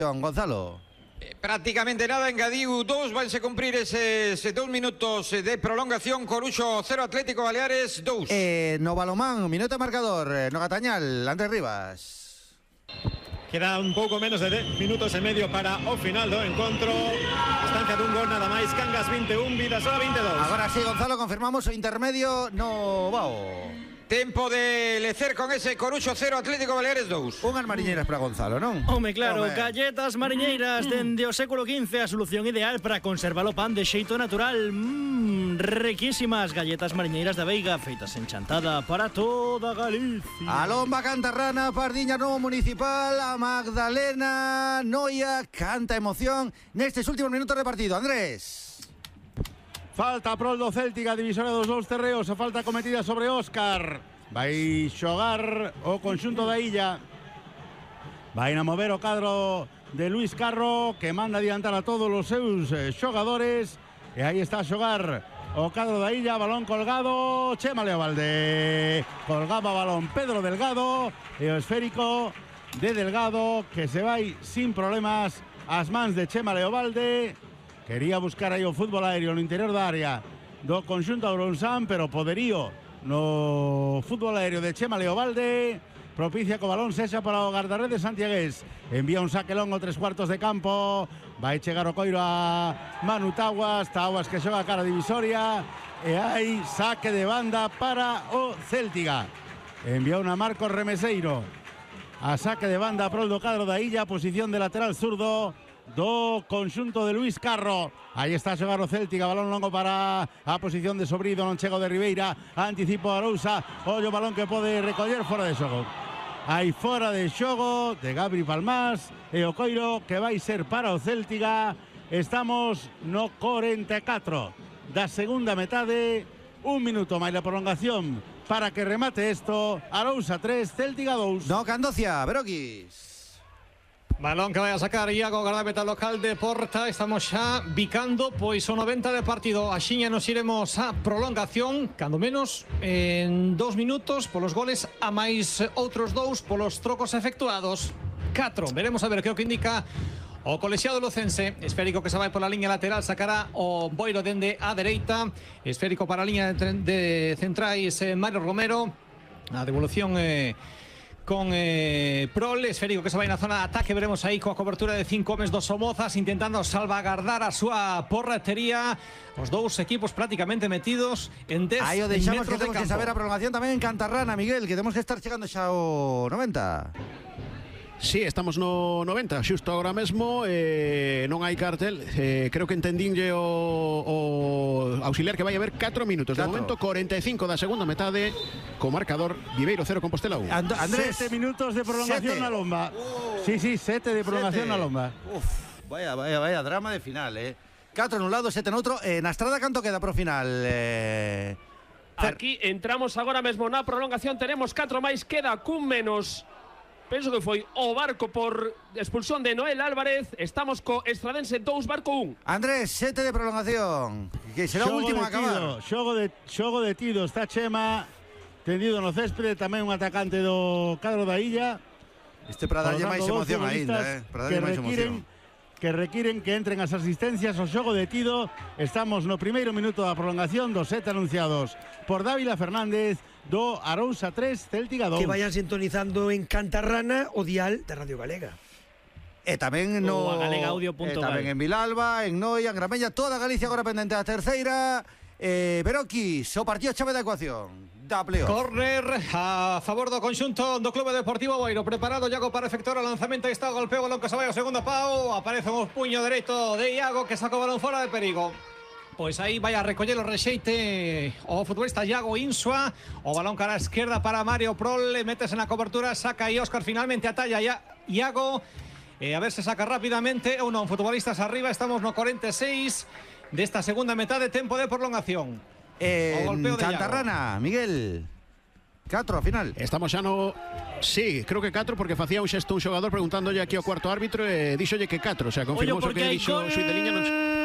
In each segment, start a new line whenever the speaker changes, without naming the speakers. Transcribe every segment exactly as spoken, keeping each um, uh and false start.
Gonzalo.
Eh, prácticamente nada, engadiu dous, vanse cumprir eses dous minutos de prolongación. Coruxo cero, Atlético Baleares dous.
Eh, no balomán, minuto marcador, eh, no Gatañal, Andrés Rivas.
Queda un pouco menos de dez minutos e medio para o final do encontro. Distancia dun gol nada máis. Cangas vinte e un, Vidasoa vinte e dous.
Agora sí, Gonzalo, confirmamos o intermedio no Bao.
Tempo de lecer con ese Coruxo cero, Atlético Baleares dous.
Unhas mariñeiras para Gonzalo, non?
Home, claro,
Home.
galletas mariñeiras dende o século quince, a solución ideal para conservar o pan de xeito natural. Mmm, riquísimas galletas mariñeiras da Veiga, feitas en Chantada para toda Galicia.
A Lomba Cantarrana, Pardiña Novo Municipal, a Magdalena Noia, canta emoción nestes últimos minutos de partido. Andrés.
Falta prol do Céltica, divisoria dos dous terreos, a falta cometida sobre Óscar. Vai xogar o conxunto da Illa. Vai a mover o cadro de Luis Carro, que manda adiantar a todos os seus xogadores. E aí está a xogar o cadro da Illa, balón colgado, Chema Leobalde. Colgaba balón Pedro Delgado e o esférico de Delgado, que se vai sin problemas ás mans de Chema Leobalde. Quería buscar aí o fútbol aéreo no interior da área do conxunto Ourensán, pero poderío no fútbol aéreo de Chema Leobalde. Propicia co balón sexa para o guardarrede santiagués. Envía un saque longo tres cuartos de campo. Vai chegar o coiro a Manu Taguas. Taguas que xoga a cara divisoria. E hai saque de banda para o Céltica. Envía una Marcos Remeseiro. A saque de banda a prol do cadro da Illa. Posición de lateral zurdo do conxunto de Luis Carro. Aí está a xogar o Céltica, balón longo para a posición de Sobrido, non chego de Ribeira, anticipo a Arousa, ollo balón que pode recoller fora de xogo. Aí fora de xogo de Gabri Palmás e o coiro que vai ser para o Céltica. Estamos no corenta e catro da segunda metade, un minuto máis la prolongación para que remate isto. Arousa tres, Céltica dous.
No Candocia, Beroquis.
Balón que vai a sacar Iago, gardameta local de Porta. Estamos xa bicando pois o noventa de partido. Axiña nos iremos a prolongación, cando menos en dos minutos, polos goles a máis outros dous polos trocos efectuados. catro, veremos a ver que o que indica o colexiado lucense. Esférico que se vai pola liña lateral, sacará o Boiro dende a dereita. Esférico para a liña de, de centrais, eh, Mario Romero. A devolución eh, con eh, Prol, esférico que se vai na zona de ataque. Veremos aí coa cobertura de cinco homes dos Somozas, intentando salvagardar a súa porretería. Os dous equipos prácticamente metidos en dez
aí o deixamos, que
metros de
temos
campo.
que saber a prolongación tamén en Cantarrana, Miguel, que temos que estar chegando xa ao noventa.
Sí, estamos no noventa, xusto agora mesmo, eh, non hai cartel, eh, creo que entendínlle o, o auxiliar que vai haber catro minutos. De momento, corenta e cinco da segunda metade, co marcador Viveiro cero, Compostela un.
And Andrés,
sete minutos de prolongación
sete.
na Lomba.
Uh,
sí, sí, sete de prolongación
sete.
na Lomba.
Uf, vaya, vaya, vaya drama de final, eh. catro en un lado, sete en outro. Eh, na Estrada, canto queda pro final? Eh...
Aquí entramos agora mesmo na prolongación. Tenemos catro máis, queda cun menos. Penso que foi o Barco por expulsión de Noel Álvarez. Estamos co Estradense dous, Barco un.
Andrés, sete de prolongación, que será o último a acabar.
Xogo de xogo detido, está Chema tendido no céspede, tamén un atacante do cadro da Illa.
Este para darlle máis emoción aínda, eh, para darlle máis emoción.
Que requiren que entren as asistencias ao xogo detido. Estamos no primeiro minuto da prolongación dos sete anunciados por Dávila Fernández do Arousa tres, Céltica dous.
Que vayan sintonizando en Cantarrana o dial de Radio Galega.
E tamén no
Ou a galegaudio punto
e tamén
gal.
en Vilalba, en Noia, en Grameña, toda Galicia agora pendente da terceira. Eh, Beroquis, o partido chave da ecuación da playoff.
Corner a favor do conxunto do Clube Deportivo Boiro. Preparado Iago para efectuar o lanzamento. Aí está o golpeo, balón que se vai ao segundo pau. Aparece un puño dereito de Iago que saca o balón fora de perigo. Pois aí vai a recoller o rexeite o futbolista Iago Insua. O balón cara a esquerda para Mario Prol. Metes na cobertura, saca aí Óscar, finalmente atalla Iago. Eh, a ver se saca rápidamente ou non. Futbolistas arriba, estamos no corenta e seis desta segunda metade, tempo de prolongación.
En
golpeo de
Cantarrana, Miguel, catro ao final.
Estamos xa no... Sí, creo que catro, porque facía un xesto un xogador preguntándolle aquí ao cuarto árbitro e díxolle que catro, o sea, confirmou que dixo o xuiz de liña. Non...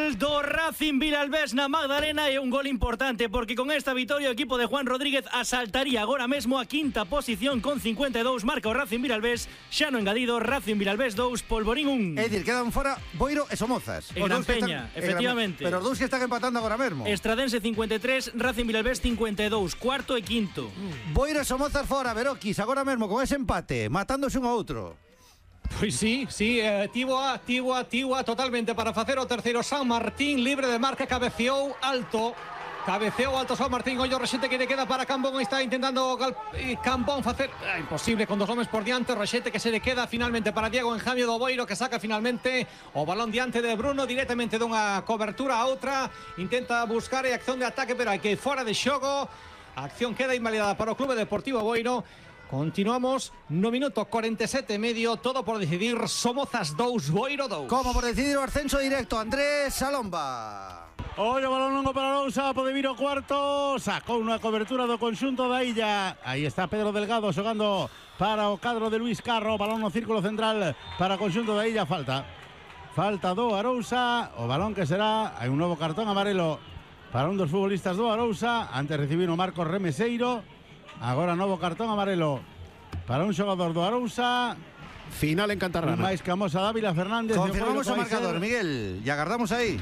gol do Racing Vilalbés na Magdalena e un gol importante porque con esta vitória o equipo de Juan Rodríguez asaltaría agora mesmo a quinta posición con cincuenta e dous, marca o Racing Vilalbés, xa no engadido Racing Vilalbés dous, Polvorín un.
É dicir, quedan fora Boiro e Somozas.
E Gran Peña, están, efectivamente.
Gran, pero os dous que están empatando agora mesmo.
Estradense cincuenta e tres, Racing Vilalbés cincuenta e dous, cuarto e quinto.
Boiro e Somozas fora, Beroquis, agora mesmo con ese empate, matándose un a outro.
Pois sí, sí, eh, Tibua, Tibua, Tibua totalmente para facer o terceiro. San Martín libre de marca, cabeceou alto. Cabeceou alto San Martín, ollo Rexete que le queda para Cambón, está intentando Gal eh, Cambón facer ah, imposible con dos homes por diante. Rexete que se le queda finalmente para Diego Enjamio do Boiro, que saca finalmente o balón diante de Bruno directamente dunha cobertura a outra. Intenta buscar a acción de ataque, pero hai que ir fora de xogo. A acción queda invalidada para o Clube Deportivo Boiro. Continuamos no minuto cuarenta e sete e medio, todo por decidir. Somozas dous, Boiro dous.
Como por decidir o ascenso directo, Andrés Salomba.
Ollo, balón longo para Lousa, pode vir o cuarto. Sacou unha cobertura do conxunto da Illa. Aí está Pedro Delgado xogando para o cadro de Luis Carro. Balón no círculo central para o conxunto da Illa. Falta. Falta do Arousa. O balón que será, hai un novo cartón amarelo para un dos futbolistas do Arousa. Antes recibiu o Marcos Remeseiro. Agora novo cartón amarelo para un xogador do Arousa.
Final en Cantarrana.
máis que Amosa Dávila Fernández.
Confirmamos o marcador, Miguel. Y agardamos aí.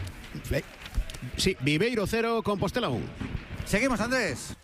Sí, Viveiro cero, Compostela un.
Seguimos, Andrés.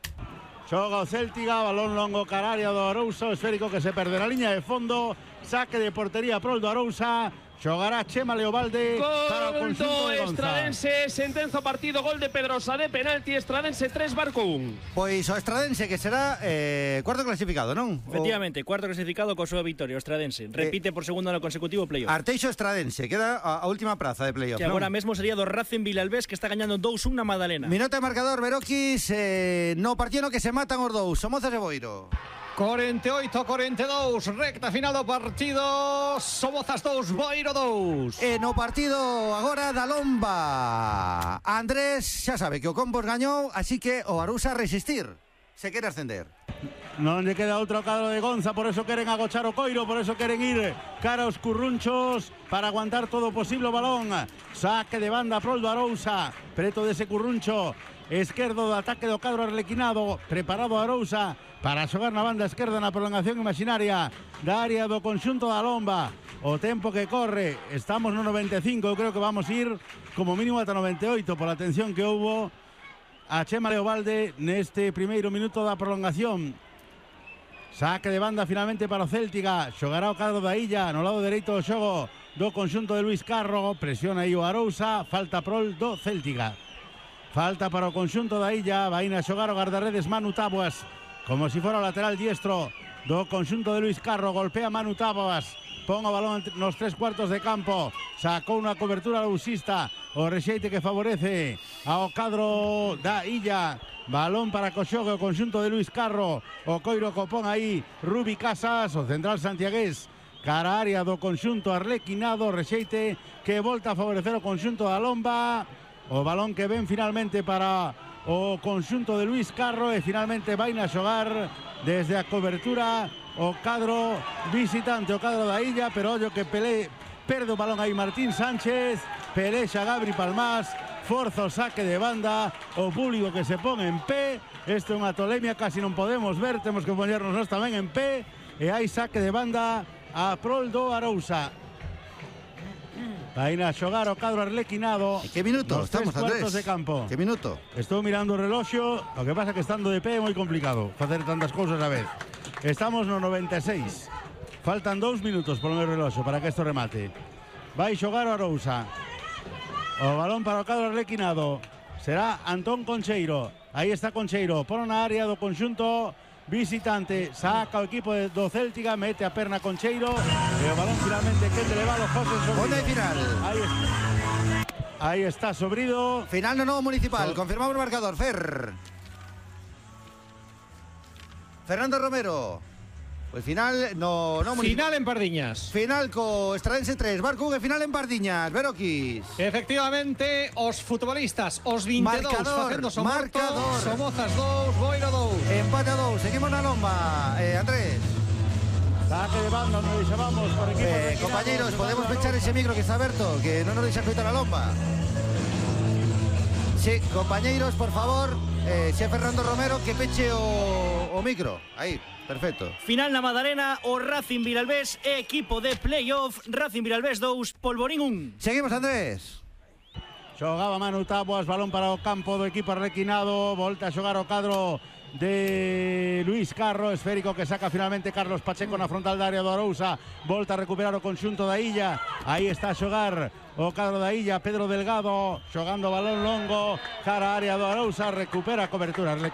Xoga o Céltiga, balón longo cararia do Arousa, o esférico que se perde na liña de fondo. Saque de portería prol do Arousa. Xogará Chema Leobalde para o
Gol
conxunto
do
de Gonza.
Estradense, sentenza o partido, gol de Pedrosa de penalti, Estradense tres, Barco un.
Pois o Estradense que será eh, cuarto clasificado, non?
Efectivamente, cuarto clasificado co súa victoria, o Estradense. Repite por segundo ano consecutivo playoff.
Arteixo Estradense, queda a, a última praza de playoff,
Que agora
non?
mesmo sería do Racing Vilalbés, que está gañando dous un na Madalena.
Minuto de marcador, Beroquis, eh, no partido no que se matan os dous, Somozas e Boiro.
cuarenta e oito a cuarenta e dous, recta final do partido. Somozas dous, Boiro dous.
E no partido agora da Lomba, Andrés xa sabe que o Compos gañou, así que o Arousa a resistir, se quere ascender.
Non lle queda outro cadro de Gonza, por eso queren agochar o coiro, por eso queren ir cara aos currunchos para aguantar todo o posible o balón. Saque de banda prol do Arousa, preto dese curruncho esquerdo do ataque do cadro arlequinado, preparado a Arousa para xogar na banda esquerda na prolongación imaginaria da área do conxunto da Lomba. O tempo que corre, estamos no noventa e cinco, eu creo que vamos ir como mínimo ata noventa e oito pola atención que houbo a Chema Leobalde neste primeiro minuto da prolongación. Saque de banda finalmente para o Céltiga, xogará o cadro da Illa no lado dereito do xogo do conxunto de Luis Carro, presiona aí o Arousa, falta prol do Céltiga. Falta para o conxunto da Illa, vai na xogar o guardarredes Manu Taboas, como si fora o lateral diestro do conxunto de Luis Carro, golpea Manu Taboas, pon o balón nos tres cuartos de campo, sacou unha cobertura lousista, o rexeite que favorece ao cadro da Illa, balón para co xogue o conxunto de Luis Carro, o coiro copón aí Rubi Casas, o central santiagués, cara área do conxunto arlequinado, rexeite que volta a favorecer o conxunto da Lomba. O balón que ven finalmente para o conxunto de Luis Carro e finalmente vai na xogar desde a cobertura o cadro visitante, o cadro da Illa, pero ollo que pele, perde o balón aí Martín Sánchez, pelexa Gabri Palmás, forza o saque de banda, o público que se pon en pé, isto é unha tolemia, casi non podemos ver, temos que poñernos nós tamén en pé, e hai saque de banda a prol do Arousa. Vai na xogar o cadro arlequinado.
Que minuto estamos, Andrés?
De campo.
Que minuto?
Estou mirando o reloxo, o que pasa que estando de pé é moi complicado facer tantas cousas a vez. Estamos no noventa e seis. Faltan dous minutos polo meu reloxo para que isto remate. Vai xogar o Arousa. O balón para o cadro arlequinado. Será Antón Concheiro. Aí está Concheiro. Pono na área do conxunto visitante, saca o equipo do Céltiga, mete a perna Concheiro e o balón finalmente que te levado José Sobrido.
Onda e final.
Aí está. Aí está Sobrido.
Final no novo municipal,
So
confirmamos o marcador, Fer. Fernando Romero. O final no, no
Final en Pardiñas.
Final co Estradense tres, Barco un e final en Pardiñas, Beroquis.
Efectivamente, os futbolistas, os vinte e dous
Marcador,
facendo so
marcador.
morto, Somozas dous, Boiro dous.
Empate a dous, seguimos na Lomba, eh, Andrés.
Saque de banda onde deixábamos por equipo.
Eh, compañeros, podemos pechar ese micro que está aberto, que non nos deixa coitar a lomba. Sí, compañeros, por favor, eh, xe Fernando Romero, que peche o, o micro. Aí, perfecto.
Final na Madalena, o Racing Vilalbés, equipo de playoff, Racing Vilalbés dos, Polvorín un.
Seguimos, Andrés.
Xogaba Manu Taboas, balón para o campo do equipo arlequinado, volta a xogar o cadro de Luis Carro, esférico que saca finalmente Carlos Pacheco na frontal da área do Arousa, volta a recuperar o conxunto da Illa, aí está a xogar o cadro da Illa, Pedro Delgado xogando balón longo cara á área do Arousa, recupera a cobertura.